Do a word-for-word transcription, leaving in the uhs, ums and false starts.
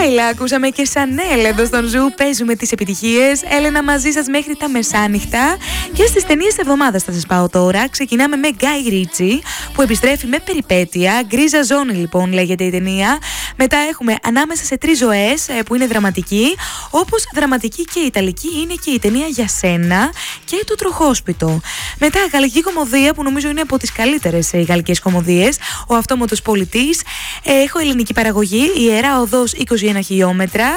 Κάιλα, ακούσαμε και Σανέλ εδώ στον Ζου. Παίζουμε τις επιτυχίες. Έλενα μαζί σας μέχρι τα μεσάνυχτα. Και στις ταινίες της εβδομάδας θα σας πάω τώρα. Ξεκινάμε με Γκάι Ρίτσι που επιστρέφει με περιπέτεια. Γκρίζα ζώνη λοιπόν λέγεται η ταινία. Μετά έχουμε Ανάμεσα σε τρεις ζωές που είναι δραματική. Όπως δραματική και ιταλική είναι και η ταινία Για σένα και το Τροχόσπιτο. Μετά γαλλική κομμωδία που νομίζω είναι από τις καλύτερες οι γαλλικές κομμωδίες. Ο Αυτόματος Πολιτής. Έχω ελληνική παραγωγή. Η Ιερά Οδός είκοσι ένα χιλιόμετρα.